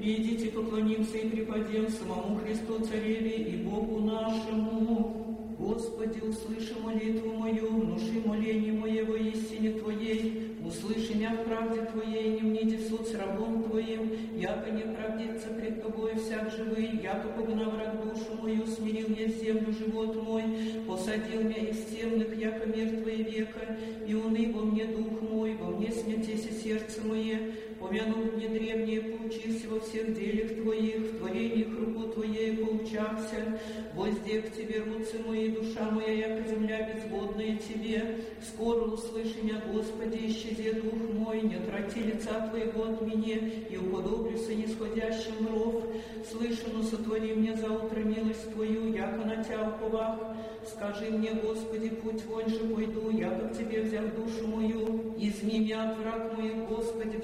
Идите, поклонимся и преподем самому Христу Цареве и Богу нашему. Господи, услыши молитву мою, внуши моление мое во истине Твоей, услыши меня в правде Твоей, не вниди в суд с рабом Твоим, яко не правдится пред Тобой всяк живый, яко погнал враг душу мою, смирил я в землю живот мой, посадил меня из темных, яко мертвые века, и уныл во мне дух мой, во мне смятеся сердце мое, помянул мне древнее, поучился во всех делях Твоих, в творениях руку Твоей поучался, возде к Тебе руцы мои, душа моя, яко земля безводная Тебе, скоро услыши меня, Господи, исчезе дух мой, не отврати лица Твоего от меня, и уподоблюся нисходящим в ров, слышно, сотвори мне заутро милость Твою, яко на Тя уповах, скажи мне, Господи, путь вонь же пойду, яко к Тебе взял душу мою, изми меня от враг моих, Господи,